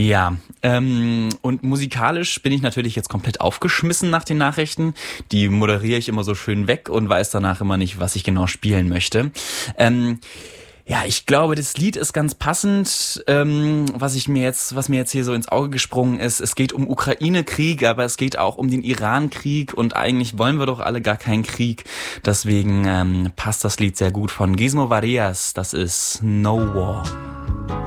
Ja, und musikalisch bin ich natürlich jetzt komplett aufgeschmissen nach den Nachrichten. Die moderiere ich immer so schön weg und weiß danach immer nicht, was ich genau spielen möchte. Ähm, ja, ich glaube, das Lied ist ganz passend. Was mir jetzt hier so ins Auge gesprungen ist, es geht um Ukraine-Krieg, aber es geht auch um den Iran-Krieg und eigentlich wollen wir doch alle gar keinen Krieg. Deswegen passt das Lied sehr gut von Gizmo Varias. Das ist No War.